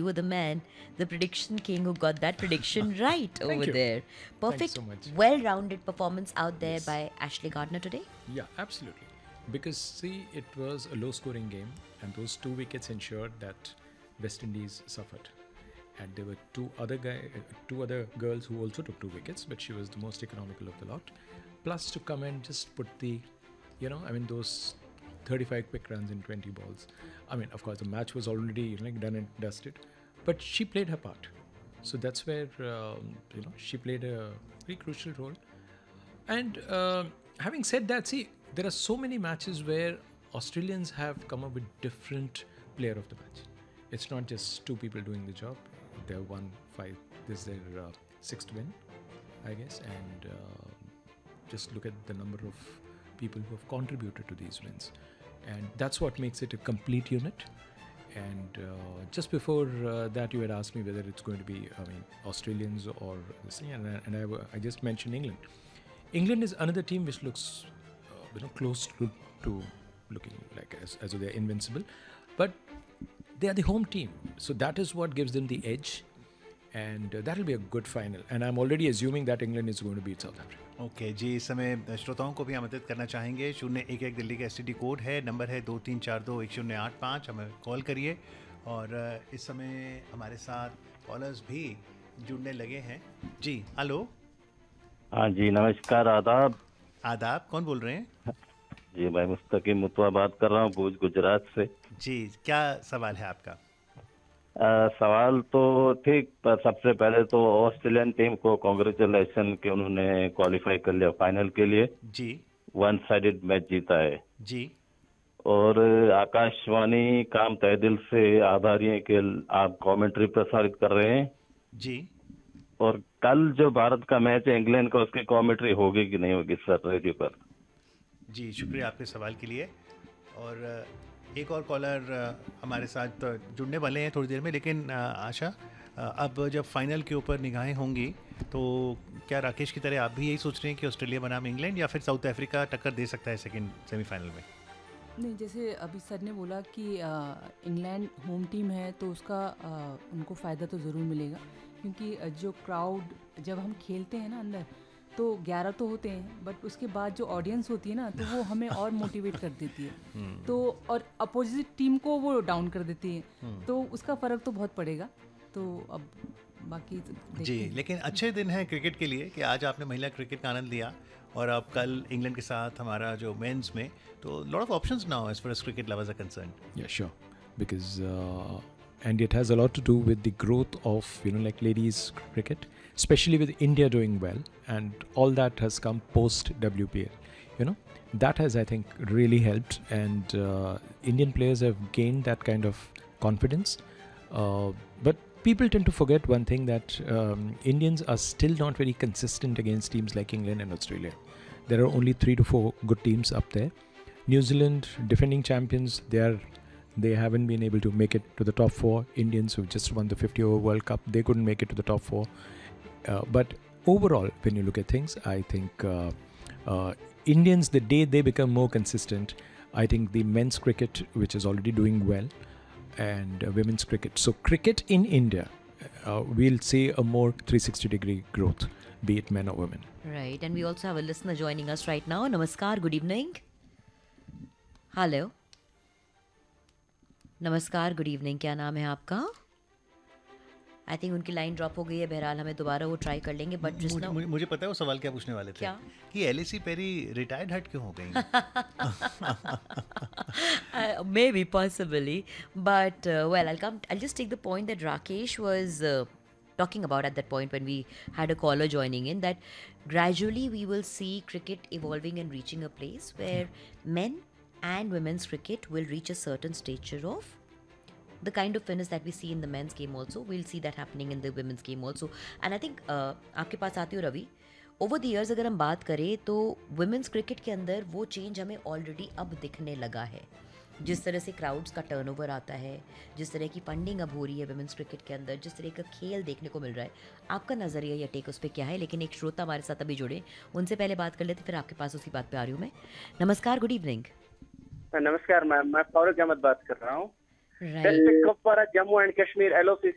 were the man, the prediction king who got that prediction right over you. there. Thanks Perfect, so much. well-rounded performance out there Yes. by Ashley Gardner today. Yeah, absolutely. Because see, it was a low-scoring game, and those 2 wickets ensured that West Indies suffered. And there were two other girls who also took 2 wickets, but she was the most economical of the lot. Plus, to come and just put the, those 35 quick runs in 20 balls. I mean, of course, the match was already done and dusted, but she played her part. So that's where she played a very crucial role. And having said that, see, there are so many matches where Australians have come up with different player of the match. It's not just two people doing the job. They have won 5. This is their 6th win, I guess. And just look at the number of people who have contributed to these wins. And that's what makes it a complete unit. And just before that, you had asked me whether it's going to be, Australians or this thing, and I just mentioned England. England is another team which looks, close to looking like as though they're invincible, but they are the home team, so that is what gives them the edge, and that will be a good final. And I'm already assuming that England is going to beat South Africa. Okay जी, इस समय श्रोताओं को भी आमंत्रित करना चाहेंगे। 011 दिल्ली का STD code है, नंबर है 23421085, हमें कॉल करिए। और इस समय हमारे साथ कॉलर्स भी जुड़ने लगे हैं। जी हेलो। हाँ जी, नमस्कार, आदाब। आदाब, कौन बोल रहे हैं? जी, मैं मुस्तकीम मुतवा बात कर रहा हूँ, भूज गुजरात से। जी, क्या सवाल है आपका? सवाल तो ठीक, पर सबसे पहले तो ऑस्ट्रेलियन टीम को कांग्रेचुलेशन कि उन्होंने क्वालिफाई कर लिया फाइनल के लिए। जी, 1 साइडेड मैच जीता है। जी, और आकाशवाणी काम तहे दिल से आभारी है कि आप कमेंट्री प्रसारित कर रहे हैं। जी। और कल जो भारत का मैच है इंग्लैंड का, उसकी कमेंट्री होगी कि नहीं होगी सर रेडियो पर? जी, शुक्रिया आपके सवाल के लिए। और एक और कॉलर हमारे साथ जुड़ने वाले हैं थोड़ी देर में, लेकिन आशा, अब जब फाइनल के ऊपर निगाहें होंगी तो क्या राकेश की तरह आप भी यही सोच रहे हैं कि ऑस्ट्रेलिया बनाम इंग्लैंड या फिर साउथ अफ्रीका टक्कर दे सकता है सेकंड सेमीफाइनल में? नहीं, जैसे अभी सर ने बोला कि इंग्लैंड होम टीम है तो उसका उनको फ़ायदा तो ज़रूर मिलेगा, क्योंकि जो क्राउड जब हम खेलते हैं ना अंदर, तो 11 तो होते हैं, बट उसके बाद जो ऑडियंस होती है ना, तो वो हमें और मोटिवेट कर देती है। तो और अपोजिट टीम को वो डाउन कर देती है, तो उसका फ़र्क तो बहुत पड़ेगा। तो अब बाकी तो जी, लेकिन अच्छे दिन हैं क्रिकेट के लिए कि आज आपने महिला क्रिकेट का आनंद लिया, और अब कल इंग्लैंड के साथ हमारा जो मेंस में, तो lot of options now as far as cricket lovers are concerned. Yeah, sure. Because and it has a lot to do with the growth of ladies cricket, especially with India doing well, and all that has come post WPL. That has, I think, really helped, and Indian players have gained that kind of confidence. But people tend to forget one thing, that Indians are still not very consistent against teams like England and Australia. There are only 3 to 4 good teams up there. New Zealand, defending champions, they haven't been able to make it to the top 4. Indians who just won the 50-over World Cup, they couldn't make it to the top 4. But overall, when you look at things, I think Indians, the day they become more consistent, I think the men's cricket, which is already doing well, and women's cricket. So cricket in India, we'll see a more 360-degree growth, be it men or women. Right, and we also have a listener joining us right now. Namaskar, good evening. Hello. नमस्कार, good evening, क्या नाम है आपका? I think उनकी line drop हो गई है। बहरहाल हमें दोबारा वो ट्राई कर लेंगे, बट मुझे पता है वो सवाल क्या पूछने वाले थे। क्या? कि एलिसी पेरी रिटायर्ड हट क्यों हो गई? Maybe, possibly, but I'll just take the point that Rakesh was talking about at that point when we had a caller joining in, that gradually we will see cricket evolving and reaching a place where men and women's cricket will reach a certain stature of the kind of fitness that we see in the men's game also. We'll see that happening in the women's game also. And I think आपके पास आती हो Ravi, over the years अगर हम बात करें तो women's cricket के अंदर वो चेंज हमें ऑलरेडी अब दिखने लगा है। जिस तरह से क्राउड्स का टर्नओवर आता है, जिस तरह की फंडिंग अब हो रही है वुमेंस क्रिकेट के अंदर, जिस तरह का खेल देखने को मिल रहा है, आपका नज़रिया या टेक उस पर क्या है? लेकिन एक श्रोता हमारे साथ अभी जुड़े, उनसे पहले बात कर लेते, फिर आपके पास उसी बात पे आ रही हूँ मैं। नमस्कार, गुड इवनिंग। नमस्कार मैम, मैं फारूक अहमद बात कर रहा हूँ। District Kupwara, Jammu and Kashmir, LOC